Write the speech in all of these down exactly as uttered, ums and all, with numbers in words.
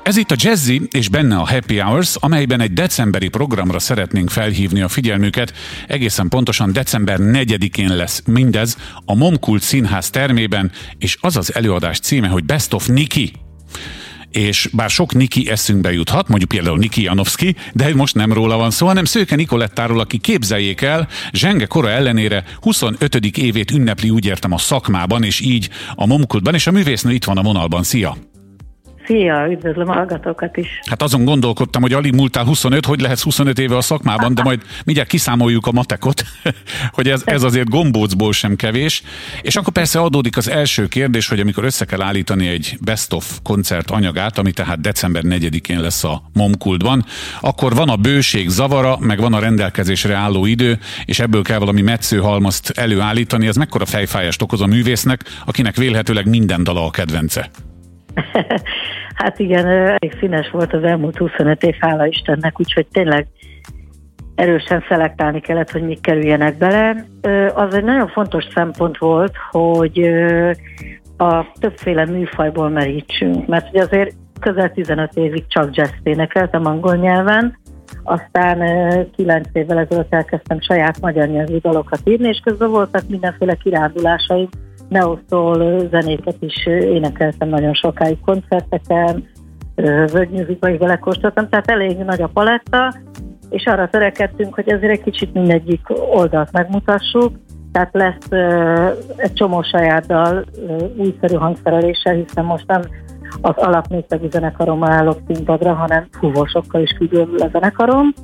Ez itt a Jazzy, és benne a Happy Hours, amelyben egy decemberi programra szeretnénk felhívni a figyelmüket. Egészen pontosan december negyedikén lesz mindez a Momkult Színház termében, és az az előadás címe, hogy Best of Niki. És bár sok Niki eszünkbe juthat, mondjuk például Niki Janovszky, de most nem róla van szó, hanem Szőke Nikolettáról, aki, képzeljék el, zsenge kora ellenére huszonötödik évét ünnepli, úgy értem, a szakmában, és így a Momkultban, és a művésznő itt van a vonalban. Szia! Szia, üdvözlöm a hallgatókat is. Hát azon gondolkodtam, hogy alig múltál huszonöt, hogy lehetsz huszonöt éve a szakmában, de majd mindjárt kiszámoljuk a matekot, hogy ez, ez azért gombócból sem kevés. És akkor persze adódik az első kérdés, hogy amikor össze kell állítani egy Best of koncert anyagát, ami tehát december negyedikén lesz a Momkultban, akkor van a bőség zavara, meg van a rendelkezésre álló idő, és ebből kell valami metszőhalmazt előállítani. Ez mekkora fejfájást okoz a művésznek, akinek vélhetőleg minden dala a kedvence? Hát igen, elég színes volt az elmúlt huszonöt év, hála Istennek, úgyhogy tényleg erősen szelektálni kellett, hogy mik kerüljenek bele. Az egy nagyon fontos szempont volt, hogy a többféle műfajból merítsünk, mert ugye azért közel tizenöt évig csak jazz énekeltem angol nyelven, aztán kilenc évvel ezelőtt elkezdtem saját magyar nyelvű dalokat írni, és közben voltak mindenféle kirándulásaim, neo-soul zenéket is énekeltem nagyon sokáig koncerteken, world musicba is belekóstoltam, tehát elég nagy a paletta, és arra törekedtünk, hogy azért egy kicsit mindegyik oldalt megmutassuk, tehát lesz egy csomó saját dal újszerű hangszereléssel, hiszen most nem az alap négytagú zenekarommal állok színpadra, hanem fúvósokkal is küldöm a zenekarom,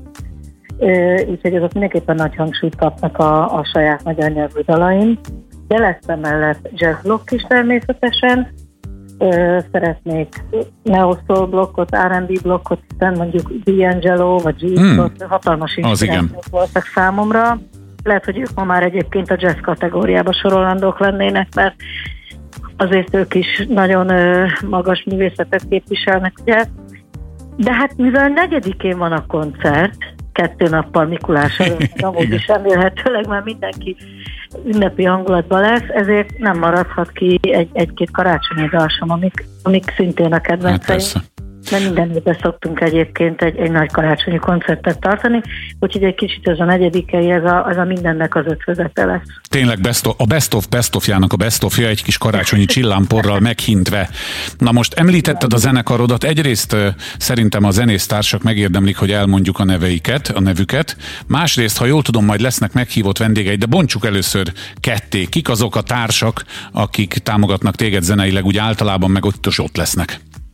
úgyhogy azok mindenképpen nagy hangsúlyt kapnak a, a saját magyar nyelvű dalaim. De lesz emellett jazz blokk is természetesen. Ö, szeretnék neo-soul blokkot, er and bé blokkot, hiszen mondjuk D'Angelo vagy G-Scott hmm. hatalmas inspirációk voltak számomra. Lehet, hogy ők ma már egyébként a jazz kategóriába sorolandók lennének, mert azért ők is nagyon ö, magas művészetet képviselnek, ugye. De hát mivel negyedikén van a koncert, kettő nappal Mikulás előtt, amúgy is remélhetőleg már mindenki ünnepi hangulatban lesz, ezért nem maradhat ki egy, egy-két karácsonyi dal sem, amik, amik szintén a kedvenceim. Hát mert minden évben szoktunk egyébként egy, egy nagy karácsonyi koncertet tartani, úgyhogy egy kicsit ez a negyedikei, ez a, ez a mindennek az ötvözete lesz. Tényleg best of, a best of best ofjának a best ofja, egy kis karácsonyi csillámporral meghintve. Na most említetted a zenekarodat, egyrészt szerintem a zenésztársak megérdemlik, hogy elmondjuk a neveiket, a nevüket, másrészt, ha jól tudom, majd lesznek meghívott vendégei, de bontsuk először ketté. Kik azok a társak, akik támogatnak téged zeneileg, úgy általában meg ott, ott lesznek?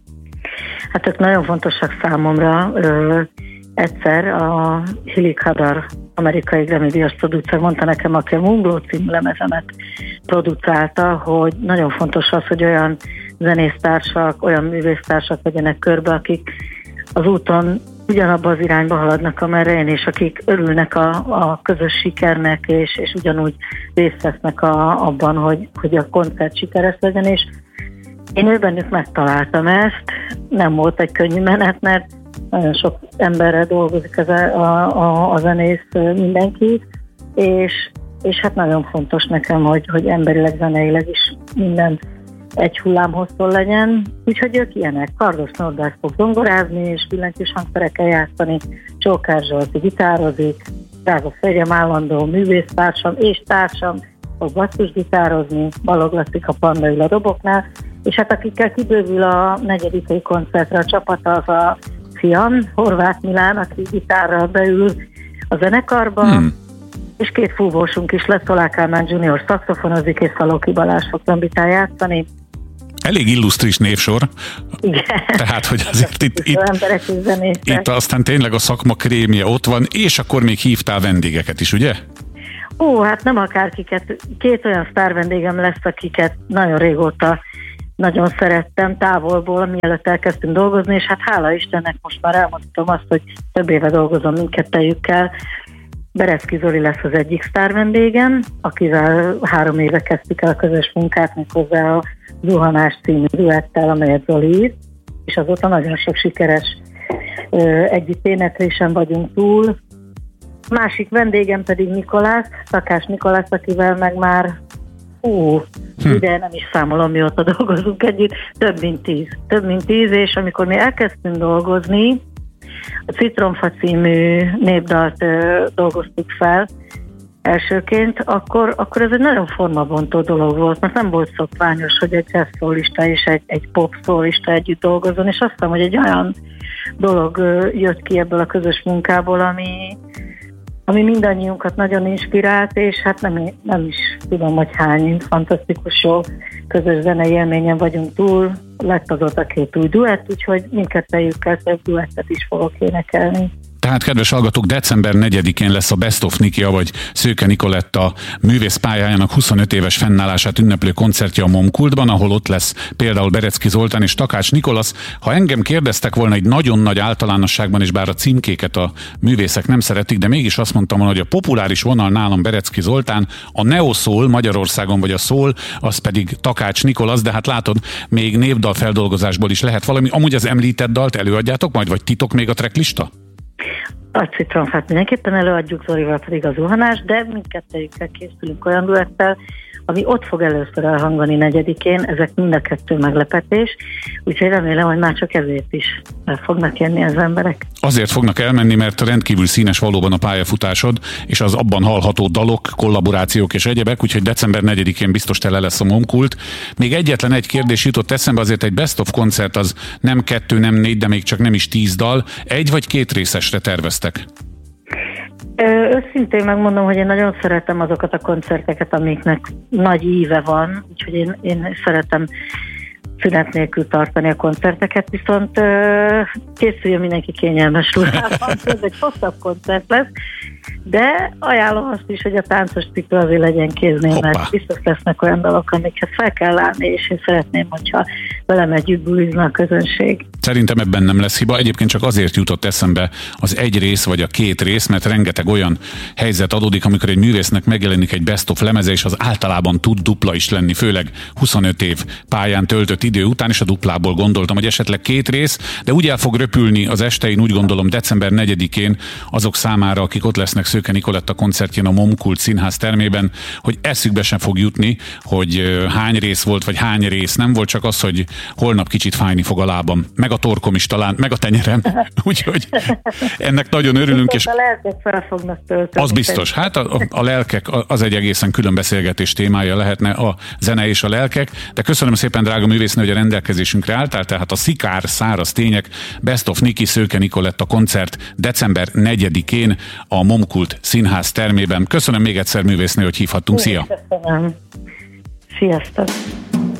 Hát ez nagyon fontosak számomra. Ö, egyszer a Hilik Hadar, amerikai Grammy-díjas producer mondta nekem, aki a Moonglow című lemezemet producálta, hogy nagyon fontos az, hogy olyan zenésztársak, olyan művésztársak legyenek körbe, akik az úton ugyanabba az irányba haladnak, amerre én, és akik örülnek a, a közös sikernek, és, és ugyanúgy részt vesznek a, abban, hogy, hogy a koncert sikeres legyen, és én őbennük megtaláltam ezt, nem volt egy könnyű menet, mert nagyon sok emberrel dolgozik ez a, a, a zenész mindenki, és, és hát nagyon fontos nekem, hogy, hogy emberileg, zeneileg is minden egy hullámhosszon legyen, úgyhogy ők ilyenek. Kardos Nordász fog zongorázni, és billentyűs hangszerekkel játszani, Csókár Zsolti gitározik, Drága férjem állandó művésztársam és társam fog basszusgitározni, Balog Lasszik a Panda ül a doboknál, és hát akikkel kibővül a negyedikei koncertre a csapata, az a fiam, Horváth Milán, aki gitárral beül a zenekarba, hmm. és két fúvósunk is lesz, Szolák Kálmán junior szaxofonozik, és Szalóki Balázs fog trombitán játszani. Elég illusztris névsor. Igen. Tehát, hogy azért itt, itt, itt aztán tényleg a szakma krémje ott van, és akkor még hívtál vendégeket is, ugye? Ó, hát nem akárkiket. Két olyan sztár vendégem lesz, akiket nagyon régóta nagyon szerettem távolból, mielőtt elkezdtünk dolgozni, és hát hála Istennek most már elmondhatom azt, hogy több éve dolgozom mindkettejükkel. Bereszki Zoli lesz az egyik sztár vendégem, akivel három éve kezdtük el a közös munkát, méghozzá a Zuhanás című duettel, amelyet Zoli írt, és azóta nagyon sok sikeres együtt éneklésen vagyunk túl. Másik vendégem pedig Nikolász, Szakás Nikolász, akivel meg már Hú, hm. ide nem is számolom, mióta dolgozunk együtt, több mint tíz. Több mint tíz, és amikor mi elkezdtünk dolgozni, a Citromfa című népdalt ö, dolgoztuk fel elsőként, akkor, akkor ez egy nagyon formabontó dolog volt, mert nem volt szokványos, hogy egy jazz szólista és egy, egy pop szólista együtt dolgozzon, és azt hiszem, hogy egy olyan dolog ö, jött ki ebből a közös munkából, ami ami mindannyiunkat nagyon inspirált, és hát nem, nem is tudom, hogy hány fantasztikus jó közös zenei élményen vagyunk túl. Lett azóta két új duett, úgyhogy mindkettőjükkel több duettet is fogok énekelni. Tehát, kedves hallgatók, december negyedikén lesz a Best of Nikia, vagy Szőke Nikoletta művész pályájának huszonöt éves fennállását ünneplő koncertje a Momkultban, ahol ott lesz például Berecki Zoltán és Takács Nikolasz. Ha engem kérdeztek volna egy nagyon nagy általánosságban, és bár a címkéket a művészek nem szeretik, de mégis azt mondtam volna, hogy a populáris vonal nálam Berecki Zoltán, a neoszól Magyarországon, vagy a szól, az pedig Takács Nikolasz, de hát látod, még névdal feldolgozásból is lehet valami. Amúgy az említett dalt előadjátok majd, vagy titok még a tracklista? A Citromfát mindenképpen előadjuk, Zolival pedig a Zuhanás, de mindkettőjükkel készülünk olyan duettel, ami ott fog először elhangani negyedikén, ezek mind a kettő meglepetés, úgyhogy remélem, hogy már csak ezért is el fognak jönni az emberek. Azért fognak elmenni, mert rendkívül színes valóban a pályafutásod, és az abban hallható dalok, kollaborációk és egyebek, úgyhogy december negyedikén biztos tele lesz a Momkult. Még egyetlen egy kérdés jutott eszembe, azért egy best of koncert az nem kettő, nem négy, de még csak nem is tíz dal. Egy vagy két részesre terveztek? Őszintén megmondom, hogy én nagyon szeretem azokat a koncerteket, amiknek nagy íve van, úgyhogy én, én szeretem szünet nélkül tartani a koncerteket, viszont készüljön mindenki kényelmes ruhában, ez egy hosszabb koncert lesz, de ajánlom azt is, hogy a táncos cipő azért legyen kéznél, mert biztos lesznek olyan dolgok, amiket fel kell állni, és én szeretném, hogyha velem együtt bulizna a közönség. Szerintem ebben nem lesz hiba. Egyébként csak azért jutott eszembe az egy rész vagy a két rész, mert rengeteg olyan helyzet adódik, amikor egy művésznek megjelenik egy best of lemeze, és az általában tud dupla is lenni, főleg huszonöt év pályán töltött idő után, és a duplából gondoltam, hogy esetleg két rész, de úgy el fog röpülni az estein, úgy gondolom december negyedikén azok számára, akik ott lesznek Szőke Nikoletta koncertjén a Momkult Színház termében, hogy eszükbe sem fog jutni, hogy hány rész volt, vagy hány rész nem volt, csak az, hogy holnap kicsit fájni fog a lábam, meg a torkom is talán, meg a tenyerem. Úgyhogy ennek nagyon örülünk. És a lelkek fel fognak tölteni. Az biztos. Hát a, a lelkek az egy egészen külön beszélgetés témája lehetne, a zene és a lelkek. De köszönöm szépen, drága művésznő, hogy a rendelkezésünkre álltál, tehát a Szikár, száraz tények, Best of Niki, Szőke Nikoletta koncert december negyedikén a Momkult Színház termében. Köszönöm még egyszer, művésznő, hogy hívhattunk. Szia! Köszönöm. Sziasztok!